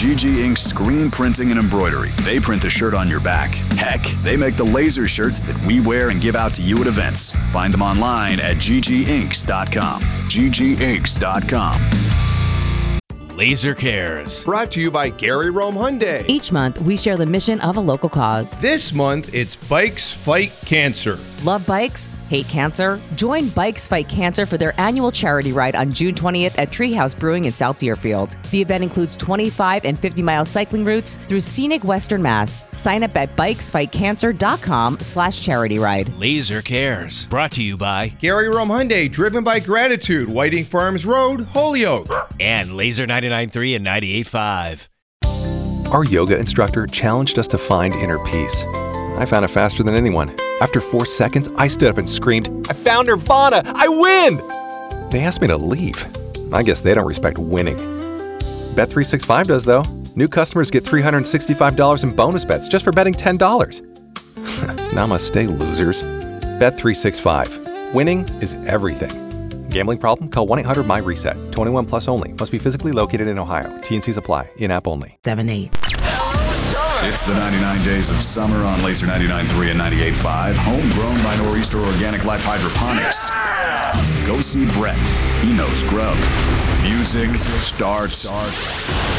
GG Ink Screen Printing and Embroidery. They print the shirt on your back. Heck, they make the laser shirts that we wear and give out to you at events. Find them online at gginks.com. gginks.com. Laser Cares. Brought to you by Gary Rome Hyundai. Each month, we share the mission of a local cause. This month, it's Bikes Fight Cancer. Love bikes? Hate cancer? Join Bikes Fight Cancer for their annual charity ride on June 20th at Treehouse Brewing in South Deerfield. The event includes 25 and 50-mile cycling routes through scenic Western Mass. Sign up at bikesfightcancer.com/charity ride. Laser Cares. Brought to you by Gary Rome Hyundai, driven by gratitude. Whiting Farms Road, Holyoke. and Laser 99.3 and 98.5. Our yoga instructor challenged us to find inner peace. I found it faster than anyone. After 4 seconds, I stood up and screamed, "I found Nirvana! I win!" They asked me to leave. I guess they don't respect winning. Bet365 does, though. New customers get $365 in bonus bets just for betting $10. Namaste, losers. Bet365. Winning is everything. Gambling problem? Call 1-800-MY-RESET. 21 plus only. Must be physically located in Ohio. T&Cs apply. In-app only. 7-8. It's the 99 days of summer on Laser 99.3 and 98.5. Homegrown by Nor'easter Organic Life Hydroponics. Go see Brett. He knows grub. Music starts